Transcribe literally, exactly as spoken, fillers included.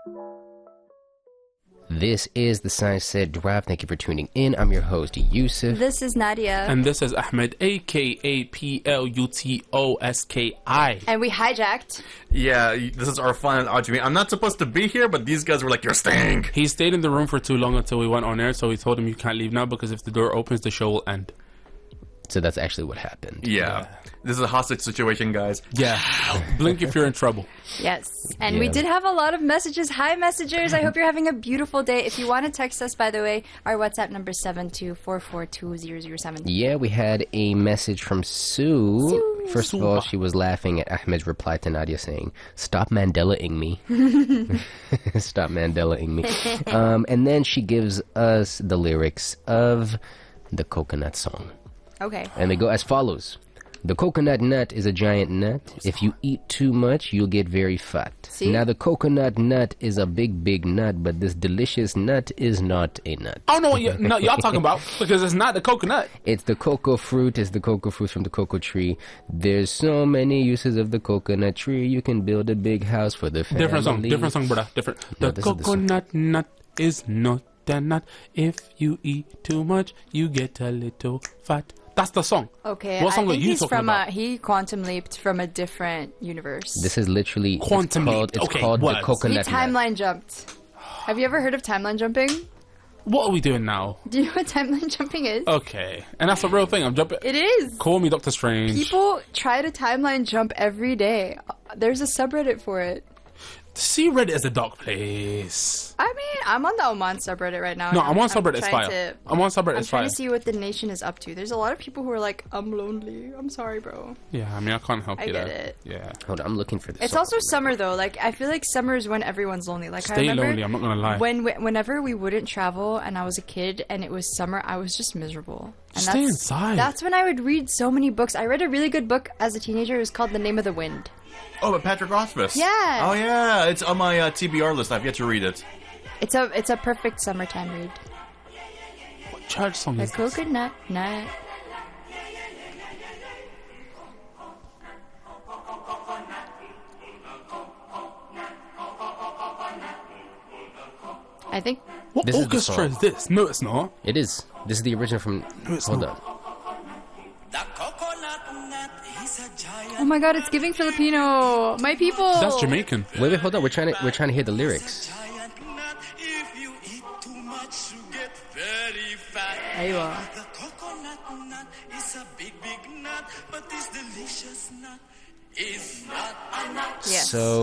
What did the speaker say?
This is the Science Said Drive. Thank you for tuning in. I'm your host, Yusuf. This is Nadia. And this is Ahmed, a k a. P L U T O S K I. And we hijacked. Yeah, this is our final argument. I'm not supposed to be here, but these guys were like, you're staying. He stayed in the room for too long until we went on air, so we told him you can't leave now because if the door opens, the show will end. So that's actually what happened. Yeah. This is a hostage situation, guys. Yeah. Blink if you're in trouble. Yes. And Yeah. we did have a lot of messages. Hi, messengers. I hope you're having a beautiful day. If you want to text us, by the way, our WhatsApp number is seven two four four two zero zero seven. Yeah, we had a message from Sue. Sue. First of all, she was laughing at Ahmed's reply to Nadia saying, "Stop Mandela-ing me." Stop Mandela-ing me. Um, and then she gives us the lyrics of the Coconut Song. Okay. And they go as follows. The coconut nut is a giant nut. If you eat too much, you'll get very fat. See? Now, the coconut nut is a big, big nut, but this delicious nut is not a nut. I don't know what you, no, y'all talking about because it's not the coconut. It's the cocoa fruit. It's the cocoa fruit from the cocoa tree. There's so many uses of the coconut tree. You can build a big house for the family. Different song. Different song, brother. Different. No, The this is the song. coconut nut is not a nut. If you eat too much, you get a little fat. That's the song. Okay. What song I are think you he's talking from about? A, he quantum leaped from a different universe. This is literally Quantum it's called, leap. it's Okay, called the what? he coconut nut. timeline jumped. Have you ever heard of timeline jumping? What are we doing now? Do you know what timeline jumping is? Okay. And that's a real thing. I'm jumping. It is. Call me Doctor Strange. People try to timeline jump every day. There's a subreddit for it. See Reddit as a dark place. I mean, I'm on the Oman subreddit right now. No, and I'm on subreddit. It's trying fire. to- I'm on subreddit. I'm It's trying fire. to see what the nation is up to. There's a lot of people who are like, I'm lonely. I'm sorry, bro. Yeah, I mean, I can't help I you get there. it. Yeah. Hold on, I'm looking for this. It's song. also summer though. Like I feel like summer is when everyone's lonely. Like I Stay remember lonely. I'm not gonna lie. when whenever we wouldn't travel and I was a kid and it was summer, I was just miserable. And Stay that's, inside. That's when I would read so many books. I read a really good book as a teenager. It was called The Name of the Wind. Oh, but Patrick Rothfuss. Yeah. Oh, yeah. It's on my uh, T B R list. I've yet to read it. It's a it's a perfect summertime read. What church song The is this? coconut nut. I think What This is the orchestra song. is this? No, it's not. It is. This is the original from... No, it's Hold not. up. oh my god, it's giving Filipino. My people. That's Jamaican. Wait, wait, hold on. We're trying to we're trying to hear the lyrics. Aywa. The coconut nut is a big, big nut, but this delicious nut is not a nut. Yes. So